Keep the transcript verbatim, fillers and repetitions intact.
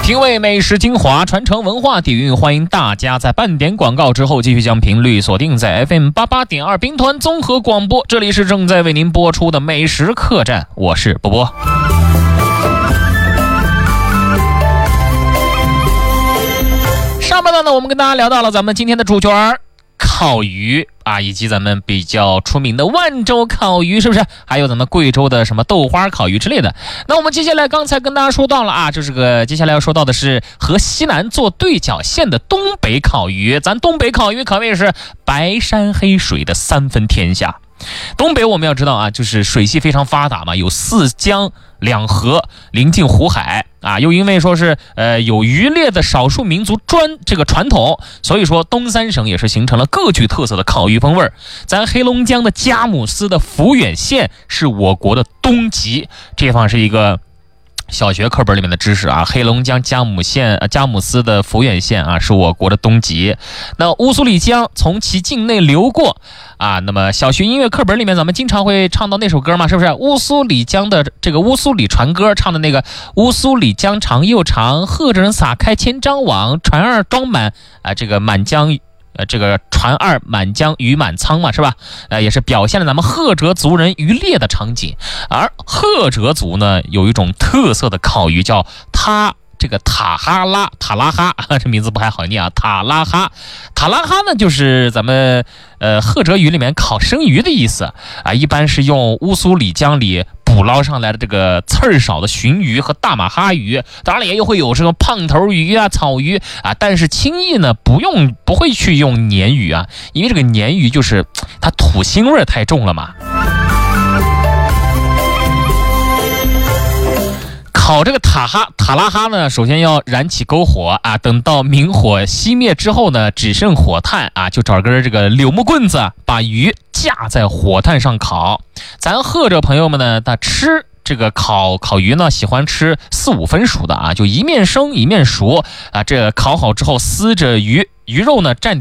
品味美食精华，传承文化底蕴，欢迎大家在半点广告之后继续将频率锁定在 F M 八八点二兵团综合广播，这里是正在为您播出的美食客栈，我是波波。上半段呢，我们跟大家聊到了咱们今天的主角烤鱼啊，以及咱们比较出名的万州烤鱼，是不是？还有咱们贵州的什么豆花烤鱼之类的。那我们接下来刚才跟大家说到了啊，这是个接下来要说到的是和西南做对角线的东北烤鱼。咱东北烤鱼可谓是白山黑水的三分天下。东北我们要知道啊，就是水系非常发达嘛，有四江两河，临近湖海啊，又因为说是呃有渔猎的少数民族专这个传统，所以说东三省也是形成了各具特色的烤鱼风味儿。咱黑龙江的佳木斯的抚远县是我国的东极，这地方是一个小学课本里面的知识啊，黑龙江佳木县、呃、佳木斯的抚远县啊，是我国的东极。那乌苏里江从其境内流过啊，那么小学音乐课本里面咱们经常会唱到那首歌嘛，是不是？乌苏里江的这个乌苏里船歌唱的那个乌苏里江长又长，荷着人撒开千张网，船儿装满啊这个满江。呃，这个船二满江鱼满仓嘛，是吧？呃，也是表现了咱们赫哲族人渔猎的场景。而赫哲族呢，有一种特色的烤鱼叫塔这个塔哈拉塔拉哈，这名字不太好念啊，塔拉哈塔拉哈呢，就是咱们呃赫哲语里面烤生鱼的意思啊，一般是用乌苏里江里捕捞上来的这个刺儿少的鲟鱼和大马哈鱼，当然也会有这个胖头鱼啊、草鱼啊，但是轻易呢不用不会去用鲶鱼啊，因为这个鲶鱼就是它土腥味太重了嘛。烤这个塔哈塔拉哈呢，首先要燃起篝火啊，等到明火熄灭之后呢，只剩火炭啊，就找根这个柳木棍子，把鱼架在火炭上烤。咱赫哲朋友们呢，他吃这个烤烤鱼呢，喜欢吃四五分熟的啊，就一面生一面熟啊。这个烤好之后，撕着鱼鱼肉呢蘸